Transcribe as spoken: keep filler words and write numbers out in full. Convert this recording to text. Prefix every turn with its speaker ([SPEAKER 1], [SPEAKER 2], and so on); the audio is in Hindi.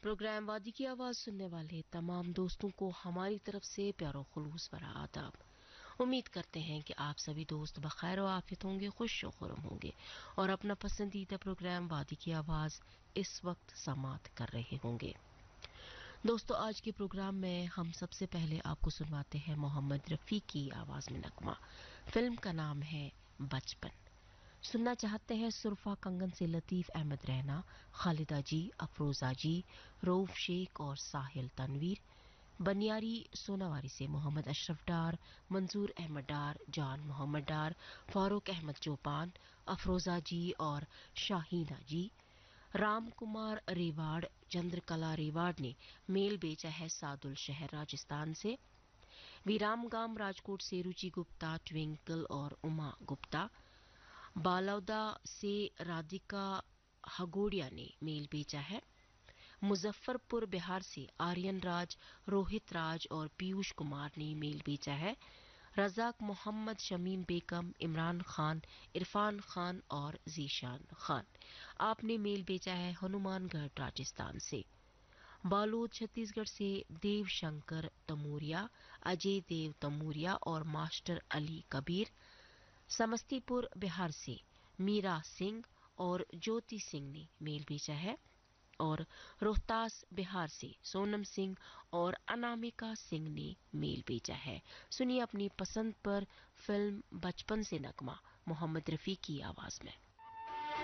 [SPEAKER 1] प्रोग्राम वादी की आवाज सुनने वाले तमाम दोस्तों को हमारी तरफ से प्यारो खुलूस भरा आदाब। उम्मीद करते हैं कि आप सभी दोस्त बखैर और आफियत होंगे, खुश और खुरम होंगे और अपना पसंदीदा प्रोग्राम वादी की आवाज इस वक्त समात कर रहे होंगे। दोस्तों, आज के प्रोग्राम में हम सबसे पहले आपको सुनवाते हैं मोहम्मद रफी की आवाज में नगमा। फिल्म का नाम है बचपन। सुनना चाहते हैं सुरफा कंगन से लतीफ अहमद रैना, खालिदा जी, अफरोजा जी, रऊफ शेख और साहिल तनवीर। बनियारी सोनावारी से मोहम्मद अशरफ डार, मंजूर अहमद डार, जान मोहम्मद डार, फारूक अहमद चौपान, अफरोजा जी और शाहीना जी। राम कुमार रेवाड़, चंद्रकला रेवाड़ ने मेल बेचा है सादुल शहर राजस्थान से। विरामगाम राजकोट से रुचि गुप्ता, ट्विंकल और उमा गुप्ता। बालौदा से राधिका हगोड़िया ने मेल भेजा है। मुजफ्फरपुर बिहार से आर्यन राज, रोहित राज और पीयूष कुमार ने मेल भेजा है। रजाक मोहम्मद, शमीम बेगम, इमरान खान, इरफान खान और जीशान खान। आपने मेल भेजा है हनुमानगढ़ राजस्थान से। बालोद छत्तीसगढ़ से देव शंकर तमूरिया, अजय देव तमूरिया और मास्टर अली कबीर। समस्तीपुर बिहार से मीरा सिंह और ज्योति सिंह ने मेल भेजा है और रोहतास बिहार से सोनम सिंह और अनामिका सिंह ने मेल भेजा है। सुनिए अपनी पसंद पर फिल्म बचपन से नगमा मोहम्मद रफी की आवाज में।